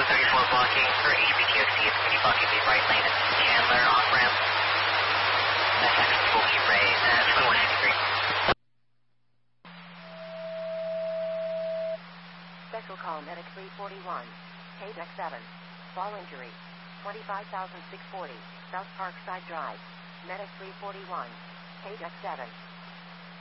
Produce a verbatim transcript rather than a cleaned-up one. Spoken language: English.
thirty-four blocking for H B T O C. It's going to be blocking the right lane at Chandler off-ramp. That taxi will be raised at twenty-one fifty-three. Special call medic three forty-one. Page X seven. Fall injury. twenty-five thousand six hundred forty. South Parkside Drive. Medic three forty-one. Page X seven.